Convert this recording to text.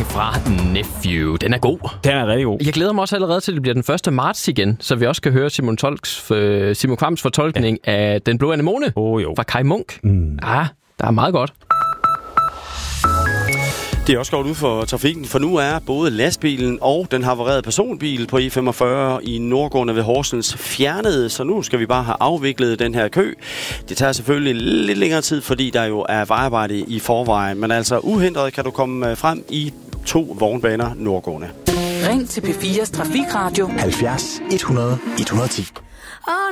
fra Nephew. Den er god. Den er rigtig god. Jeg glæder mig også allerede til, at det bliver den 1. marts igen, så vi også kan høre Simon Kvams fortolkning af Den Blå Anemone fra Kai Munk. Der er meget godt. Det er også godt ud for trafikken, for nu er både lastbilen og den havarerede personbil på E45 i Nordgående ved Horsens fjernet, så nu skal vi bare have afviklet den her kø. Det tager selvfølgelig lidt længere tid, fordi der jo er vejarbejde i forvejen, men altså uhindret kan du komme frem i 2 vognbaner Nordgående. Ring til P4's Trafikradio 70 100 110.